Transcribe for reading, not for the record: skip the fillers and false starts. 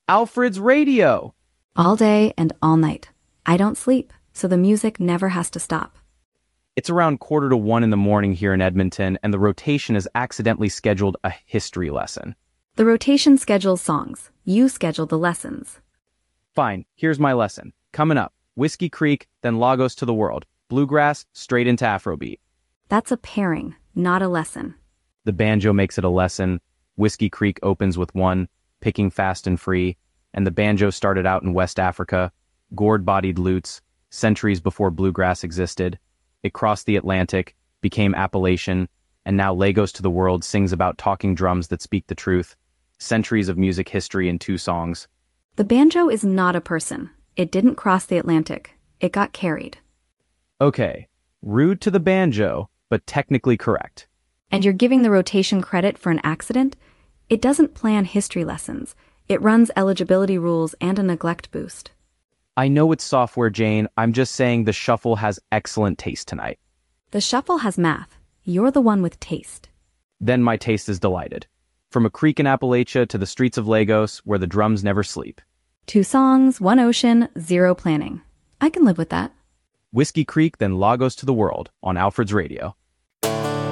Alfred's Radio. All day and all night. I don't sleep, so the music never has to stop. It's around 1:45 in the morning here in Edmonton, and the rotation has accidentally scheduled a history lesson. The rotation schedules songs. You schedule the lessons. Fine, here's my lesson. Coming up, Whiskey Creek, then Lagos to the World. Bluegrass, straight into Afrobeat. That's a pairing, not a lesson. The banjo makes it a lesson. Whiskey Creek opens with one, picking fast and free, and the banjo started out in West Africa, gourd-bodied lutes, centuries before bluegrass existed. It crossed the Atlantic, became Appalachian, and now Lagos to the World sings about talking drums that speak the truth. Centuries of music history in 2 songs. The banjo is not a person. It didn't cross the Atlantic. It got carried. Okay, rude to the banjo, but technically correct. And you're giving the rotation credit for an accident? It doesn't plan history lessons. It runs eligibility rules and a neglect boost. I know it's software, Jane. I'm just saying the shuffle has excellent taste tonight. The shuffle has math. You're the one with taste. Then my taste is delighted. From a creek in Appalachia to the streets of Lagos, where the drums never sleep. 2 songs, 1 ocean, 0 planning. I can live with that. Whiskey Creek, then Lagos to the World on Alfred's Radio.